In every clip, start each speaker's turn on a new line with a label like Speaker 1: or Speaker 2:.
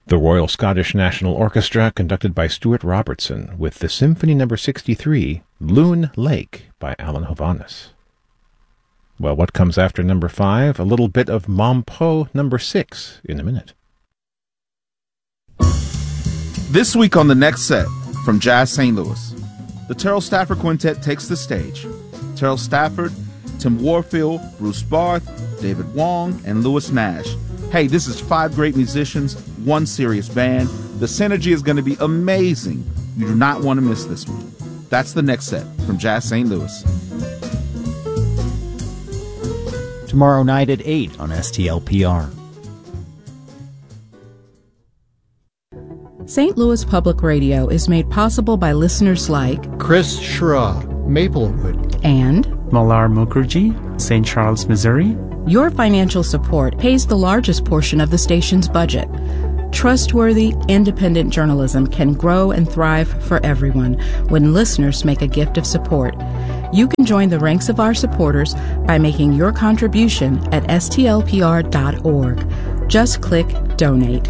Speaker 1: The Royal Scottish National Orchestra, conducted by Stuart Robertson, with the Symphony No. 63, Loon Lake, by Alan Hovhaness. Well, what comes after number 5? A little bit of Mom Poe number 6 in a minute.
Speaker 2: This week on the next set, from Jazz St. Louis, the Terrell Stafford Quintet takes the stage. Terrell Stafford, Tim Warfield, Bruce Barth, David Wong, and Louis Nash. Hey, this is 5 great musicians, 1 serious band. The synergy is going to be amazing. You do not want to miss this one. That's the next set from Jazz St. Louis.
Speaker 3: Tomorrow night at 8 on STLPR.
Speaker 4: St. Louis Public Radio is made possible by listeners like
Speaker 5: Chris Schra, Maplewood,
Speaker 4: and
Speaker 6: Malar Mukherjee, St. Charles, Missouri.
Speaker 4: Your financial support pays the largest portion of the station's budget. Trustworthy, independent journalism can grow and thrive for everyone when listeners make a gift of support. You can join the ranks of our supporters by making your contribution at stlpr.org. Just click Donate.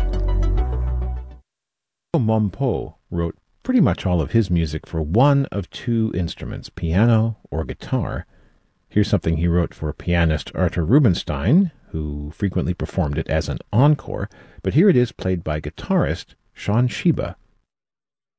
Speaker 1: Mom Poe wrote pretty much all of his music for one of 2 instruments, piano or guitar. Here's something he wrote for pianist Arthur Rubinstein, who frequently performed it as an encore, but here it is played by guitarist Sean Sheba.